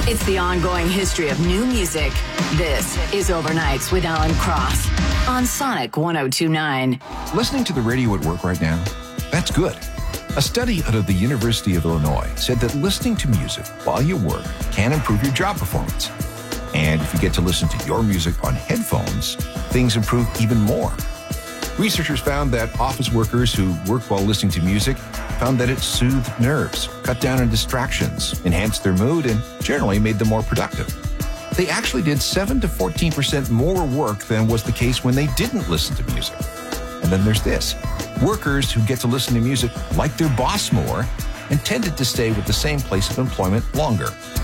It's the ongoing history of new music. This is Overnights with Alan Cross on Sonic 102.9. Listening to the radio at work right now? That's good. A study out of the University of Illinois said that listening to music while you work can improve your job performance. And if you get to listen to your music on headphones, things improve even more. Researchers found that office workers who work while listening to music found that it soothed nerves, cut down on distractions, enhanced their mood, and generally made them more productive. They actually did 7 to 14% more work than was the case when they didn't listen to music. And then there's this. Workers who get to listen to music like their boss more and tended to stay with the same place of employment longer.